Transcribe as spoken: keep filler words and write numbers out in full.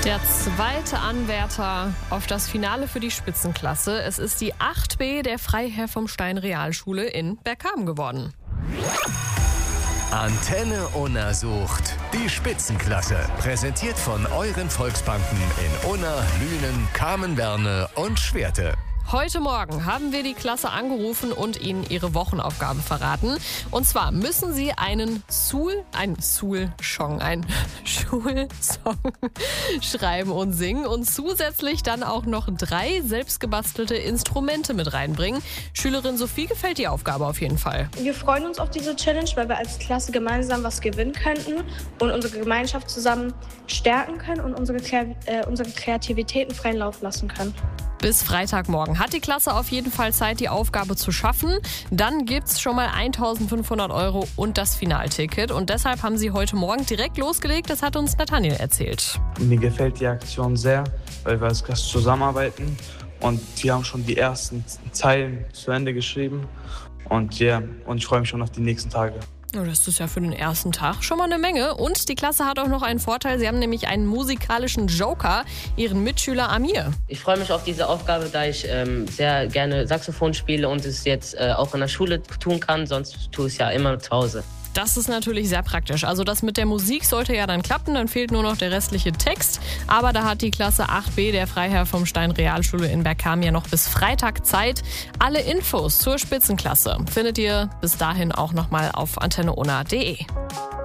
Der zweite Anwärter auf das Finale für die Spitzenklasse. Es ist die acht B der Freiherr vom Stein Realschule in Bergkamen geworden. Antenne Unna sucht die Spitzenklasse. Präsentiert von euren Volksbanken in Unna, Lünen, Kamen-Werne und Schwerte. Heute Morgen haben wir die Klasse angerufen und ihnen ihre Wochenaufgabe verraten. Und zwar müssen sie einen Sul, ein Sul-Song, ein Schulsong schreiben und singen und zusätzlich dann auch noch drei selbstgebastelte Instrumente mit reinbringen. Schülerin Sophie gefällt die Aufgabe auf jeden Fall. Wir freuen uns auf diese Challenge, weil wir als Klasse gemeinsam was gewinnen könnten und unsere Gemeinschaft zusammen stärken können und unsere, äh, unsere Kreativitäten freien Lauf lassen können. Bis Freitagmorgen hat die Klasse auf jeden Fall Zeit, die Aufgabe zu schaffen. Dann gibt's schon mal eintausendfünfhundert Euro und das Finalticket. Und deshalb haben sie heute Morgen direkt losgelegt. Das hat uns Nathaniel erzählt. Mir gefällt die Aktion sehr, weil wir als Klasse zusammenarbeiten. Und wir haben schon die ersten Zeilen zu Ende geschrieben. Und ja, und ich freue mich schon auf die nächsten Tage. Oh, das ist ja für den ersten Tag schon mal eine Menge. Und die Klasse hat auch noch einen Vorteil. Sie haben nämlich einen musikalischen Joker, ihren Mitschüler Amir. Ich freue mich auf diese Aufgabe, da ich ähm, sehr gerne Saxophon spiele und es jetzt äh, auch in der Schule tun kann. Sonst tue ich es ja immer zu Hause. Das ist natürlich sehr praktisch. Also das mit der Musik sollte ja dann klappen, dann fehlt nur noch der restliche Text. Aber da hat die Klasse acht B der Freiherr vom Stein Realschule in Bergkamen ja noch bis Freitag Zeit. Alle Infos zur Spitzenklasse findet ihr bis dahin auch nochmal auf antenne unna punkt de.